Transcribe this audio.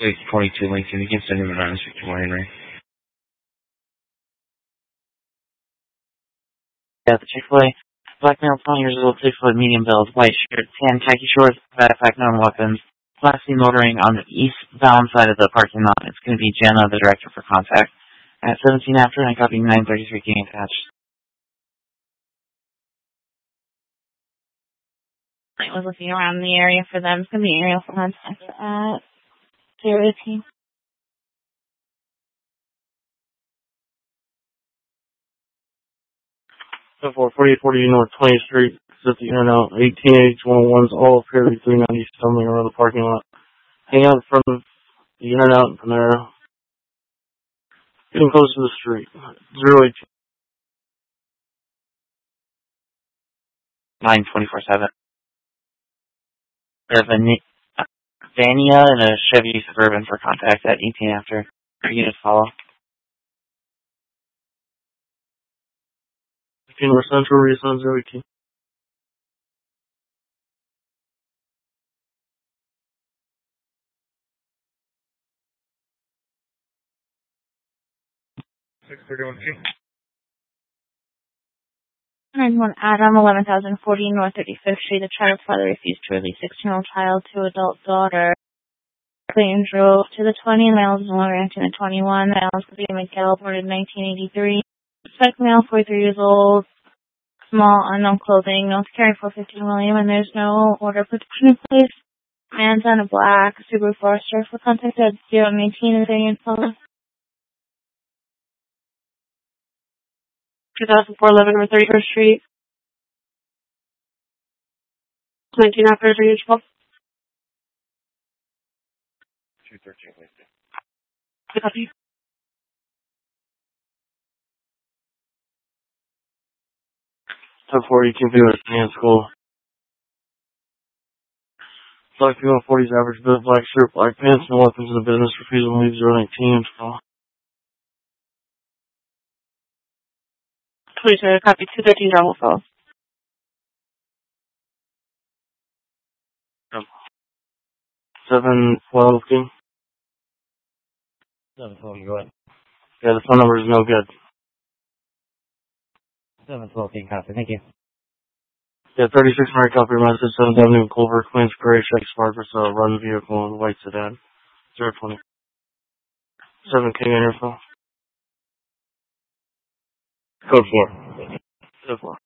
Wait, 22 Lincoln. You can send him around to Victor Henry. Yeah, the Chick-fil-A. Black male, 20 years old, 6 foot, medium build, white shirt, tan khaki shorts, backpack, known weapons. Last seen motoring on the eastbound side of the parking lot. It's going to be Jenna, the director for contact. At 17 after, and I copy 933 getting attached. I was looking around the area for them. It's going to be aerial for contact at 018. So 4840 North 20th Street, at the In-N-Out, 18H101s, all appear to be 390 stumbling around the parking lot. Hang out in front of the In-N-Out and Panera. Getting close to the street. 018. 924-7. There's a Vania and a Chevy Suburban for contact at 18 after. Units follow. North Central, Reason 018. And one Adam, 11,040 North 35th Street. The child father refused to release 16-year-old child to adult daughter. Clayton drove to the 20 and miles no longer into the 21. Miles could be Miguel, born in 1983. Suspect male, 43 years old. Small, unknown clothing. No carry 450 William, and there's no order of protection in place. Man's on a black Subaru Forester for contact at 019 and getting in follow. 2004 11 or 31st Street. 19 after 3 inch 12. 213. Copy. So 40 can be with in school. Black female 40's average build, black shirt, black pants, no weapons in the business, refusal to leave 019 call. 22, copy 213 Bravo Falls. 712 King. 712, go ahead. Yeah, the phone number is no good. 712 King, copy, thank you. Yeah, 36 Mary copy, message 7th Avenue, Culver, Queens, Gray, Shakes, Parker, run vehicle, and white sedan. 020. 7 King on your phone. Code 4. Code 4.